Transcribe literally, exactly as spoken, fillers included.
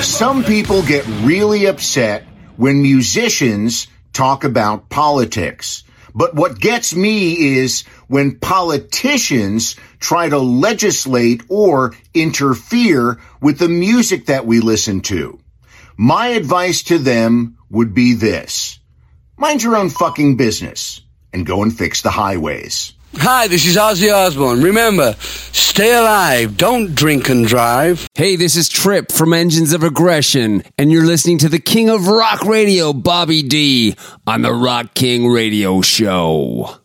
Some people get really upset when musicians talk about politics. But what gets me is when politicians try to legislate or interfere with the music that we listen to. My advice to them would be this. Mind your own fucking business and go and fix the highways. Hi, this is Ozzy Osbourne. Remember, stay alive, don't drink and drive. Hey, this is Trip from Engines of Aggression, and you're listening to the King of Rock Radio, Bobby D, on the Rock King Radio Show.